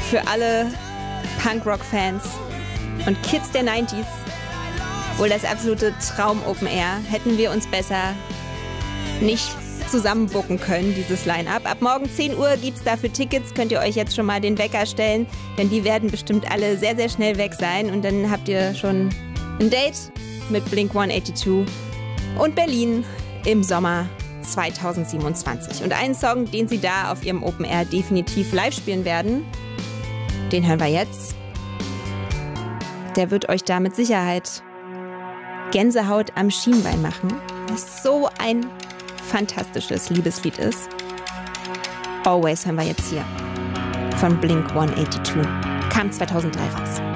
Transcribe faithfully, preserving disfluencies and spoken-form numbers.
für alle Punkrock-Fans und Kids der neunziger wohl das absolute Traum-Open Air. Hätten wir uns besser nicht zusammenbucken können, dieses Line-Up. Ab morgen zehn Uhr gibt es dafür Tickets, könnt ihr euch jetzt schon mal den Wecker stellen, denn die werden bestimmt alle sehr, sehr schnell weg sein und dann habt ihr schon ein Date mit Blink hundertzweiundachtzig und Berlin im Sommer zweitausendsiebenundzwanzig. Und einen Song, den sie da auf ihrem Open Air definitiv live spielen werden, den hören wir jetzt. Der wird euch da mit Sicherheit Gänsehaut am Schienbein machen, was so ein fantastisches Liebeslied ist. Always hören wir jetzt hier von Blink hundertzweiundachtzig. Kam zweitausenddrei raus.